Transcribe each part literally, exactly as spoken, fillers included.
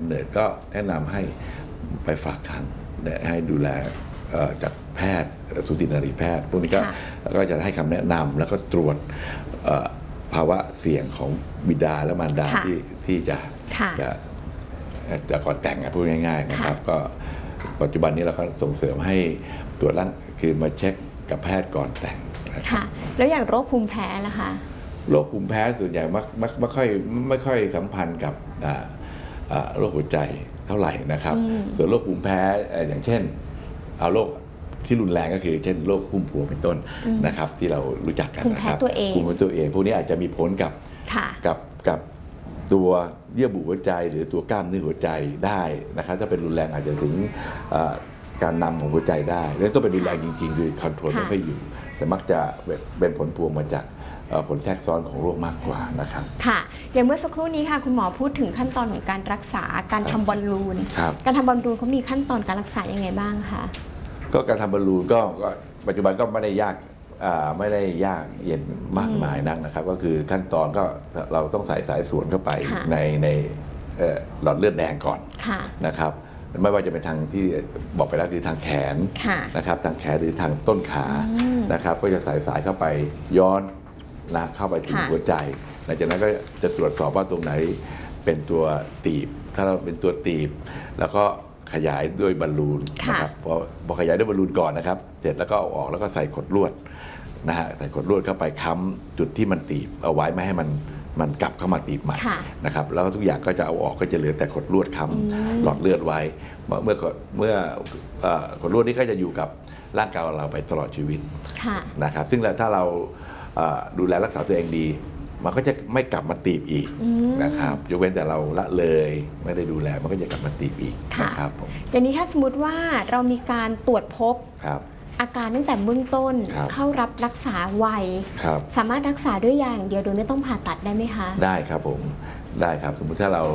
เนิดก็แนะนำให้ไปฝากครรภ์ให้ดูแลจากแพทย์สูตินรีแพทย์พวกนี้ก็ก็จะให้คำแนะนำแล้วก็ตรวจภาวะเสี่ยงของบิดาและมารดาที่ที่จะจะจะก่อนแต่งพูดง่ายๆนะครับก็ปัจจุบันนี้เราก็ส่งเสริมให้ตรวจร่างคือมาเช็คกับแพทย์ก่อนแต่งค่ะแล้วอย่างโรคภูมิแพ้ล่ะคะโรคภูมิแพ้ส่วนใหญ่มักมักไม่ค่อยไม่ค่อยสัมพันธ์กับโรคหัวใจเท่าไหร่นะครับส่วนโรคภูมิแพ้อย่างเช่นเอาโรคที่รุนแรงก็คือเช่นโรคพุ่มพวงเป็นต้นนะครับที่เรารู้จักกันนะครับภูมิแพ้ตัวเองภูมิแพ้ตัวเองพวกนี้อาจจะมีผลกับกับกับตัวเยื่อบุหัวใจหรือตัวกล้ามเนื้อหัวใจได้นะครับถ้าเป็นรุนแรงอาจจะถึงการนำของหัวใจได้แล้วต้องเป็นรุนแรงจริงๆคือคอนโทรลไม่ค่อยอยู่แต่มักจะเป็นผลพวงมาจากผลแทรกซ้อนของโรคมากกว่านะครับค่ะอย่างเมื่อสักครู่นี้ค่ะคุณหมอพูดถึงขั้นตอนของการรักษาการทำบอลลูนการทำบอลลูนเขามีขั้นตอนการรักษายังไงบ้างคะก็การทำบอลลูนก็ปัจจุบันก็ไม่ได้ยากไม่ได้ยากเย็นมากมายนักนะครับก็คือขั้นตอนก็เราต้องใส่สายส่วนเข้าไปในในหลอดเลือดแดงก่อนนะครับไม่ว่าจะเป็นทางที่บอกไปแล้วคือทางแขนนะครับทางแขนหรือทางต้นขานะครับก็จะใส่สายเข้าไปย้อนนะเข้าไปถึงหัวใจหลังจากนั้นก็จะตรวจสอบว่าตรงไหนเป็นตัวตีบถ้าเราเป็นตัวตีบแล้วก็ขยายด้วยบอลลูนนะครับพอพอขยายด้วยบอลลูนก่อนนะครับเสร็จแล้วก็เอาออกแล้วก็ใส่ขดลวดนะฮะใส่ขดลวดเข้าไปค้ำจุดที่มันตีบเอาไว้ไม่ให้มันมันกลับเข้ามาตีบใหม่นะครับแล้วทุกอย่างก็จะเอาออกก็จะเหลือแต่ขดลวดค้ำหลอดเลือดไว้เมื่อเมื่อขดลวดนี้ก็จะอยู่กับร่างกายเราไปตลอดชีวิตนะครับซึ่งถ้าเราดูแลรักษาตัวเองดีมันก็จะไม่กลับมาตีบอีกนะครับยกเว้นแต่เราละเลยไม่ได้ดูแลมันก็จะกลับมาตีบอีกนะครับอย่างนี้ถ้าสมมติว่าเรามีการตรวจพบอาการตั้งแต่เบื้องต้นเข้ารับรักษาไวสามารถรักษาด้วยยาอย่างเดียวโดยไม่ต้องผ่าตัดได้ไหมคะได้ครับผมได้ครับสมมติถ้าเรา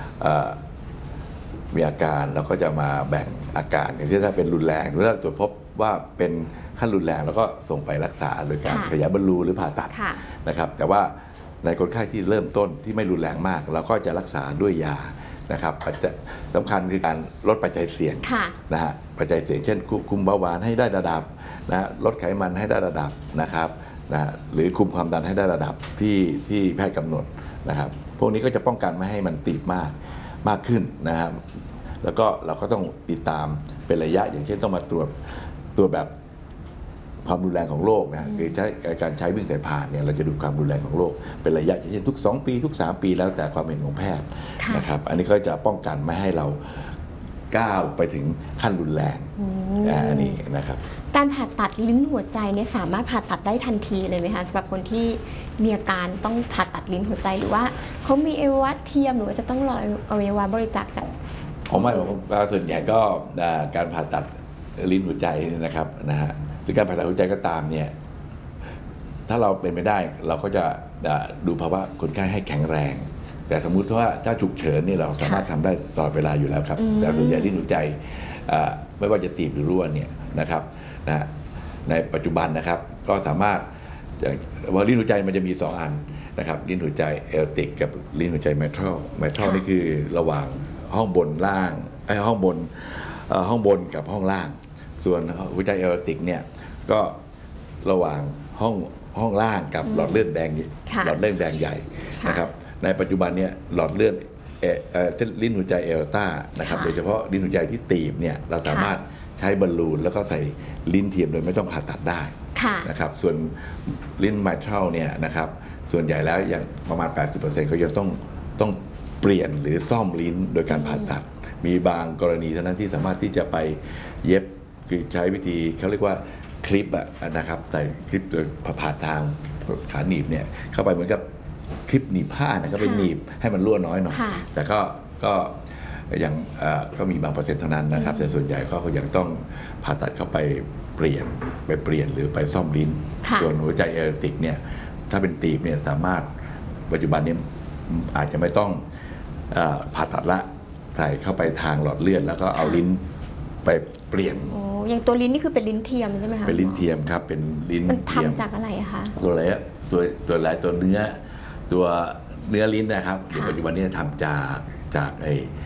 มีอาการเราก็จะมาแบ่งอาการอย่างเช่นถ้าเป็นรุนแรงหรือถ้าตรวจพบว่าเป็นขั้นรุนแรงแล้วก็ส่งไปรักษาโดยการขยายบอลลูนหรือผ่าตัดนะครับแต่ว่าในคนไข้ที่เริ่มต้นที่ไม่รุนแรงมากเราก็จะรักษาด้วยยานะครับสำคัญคือการลดปัจจัยเสี่ยงนะฮะปัจจัยเสี่ยงเช่นควบคุมเบาหวานให้ได้ระดับนะลดไขมันให้ได้ระดับนะครับนะหรือคุมความดันให้ได้ระดับที่ที่แพทย์กำหนดนะครับพวกนี้ก็จะป้องกันไม่ให้มันตีบมากมากขึ้นนะครับแล้วก็เราก็ต้องติดตามเป็นระยะอย่างเช่นต้องมาตรวจตัวแบบความรุนแรงของโรคนะคือใช้การใช้วิ่งสายพานเนี่ยเราจะดูความรุนแรงของโรคเป็นระยะอย่างเช่นทุกสองปีทุกสามปีแล้วแต่ความเห็นของแพทย์นะครับอันนี้ก็จะป้องกันไม่ให้เราก้าวไปถึงขั้นรุนแรงอันนี้นะครับการผ่าตัดลิ้นหัวใจเนี่ยสามารถผ่าตัดได้ทันทีเลยไหมคะสำหรับคนที่มีอาการต้องผ่าตัดลิ้นหัวใจหรือว่าเขามีอวัยวะเทียมหรือว่าจะต้องรออวัยวะบริจาคจากผมไม่ผมส่วนใหญ่ก็การผ่าตัดลิ้นหัวใจนะครับนะฮะหรือการผ่าตัดหัวใจก็ตามเนี่ยถ้าเราเป็นไม่ได้เราก็จะดูภาวะคนไข้ให้แข็งแรงแต่สมมุติว่าถ้าฉุกเฉินนี่เราสามารถทำได้ตลอดเวลาอยู่แล้วครับแต่ส่วนใหญ่ลิ้นหัวใจไม่ว่าจะตีบหรือรั่วเนี่ยนะครับนะในปัจจุบันนะครับก็สามารถว่าลิ้นหัวใจมันจะมีสองอันนะครับลิ้นหัวใจเอลติกกับลิ้นหัวใจเมทัลเมทัลนี่คือระหว่างห้องบนล่างไอ้ห้องบนห้องบนกับห้องล่างส่วนหัวใจเอลติกเนี่ยก็ระหว่างห้องห้องล่างกับหลอดเลือดแดงหลอดเลือดแดงใหญ่นะครับในปัจจุบันเนี่ยหลอดเลือดเส้นลิ้นหัวใจเอลต้านะครับโดยเฉพาะลิ้นหัวใจที่ตีบเนี่ยเราสามารถใช้บอลลูนแล้วก็ใส่ลิ้นเทียมโดยไม่ต้องผ่าตัดได้นะครับส่วนลิ้นไมทรัลเนี่ยนะครับส่วนใหญ่แล้วยังประมาณ แปดสิบเปอร์เซ็นต์ ก็ยังต้องต้องเปลี่ยนหรือซ่อมลิ้นโดยการผ่าตัดมีบางกรณีเท่านั้นที่สามารถที่จะไปเย็บคือใช้วิธีเขาเรียกว่าคลิปอะนะครับแต่คลิปโดยผ่าทางขาหนีบเนี่ยเข้าไปเหมือนกับคลิปหนีบผ้านะครับเป็นหนีบให้มันรั่วน้อยหน่อยแต่ก็ก็ยังก็มีบางเปอร์เซ็นต์เท่านั้นนะครับแต่ส่วนใหญ่ก็ยังต้องผ่าตัดเข้าไปเปลี่ยนไปเปลี่ยนหรือไปซ่อมลิ้นส่วนหัวใจเอลติกเนี่ยถ้าเป็นตีบเนี่ยสามารถปัจจุบันนี้อาจจะไม่ต้องผ่าตัดละใส่เข้าไปทางหลอดเลือดแล้วก็เอาลิ้นไปเปลี่ยนโอ้อย่างตัวลิ้นนี่คือเป็นลิ้นเทียมใช่ไหมคะเป็นลิ้นเทียมครับเป็นลิ้นมันทำจากอะไรคะตัวอะไรตัวตัวอะไรตัวเนื้อตัวเนื้อลิ้นนะครับในปัจจุบันนี้ทำจากจากไอ้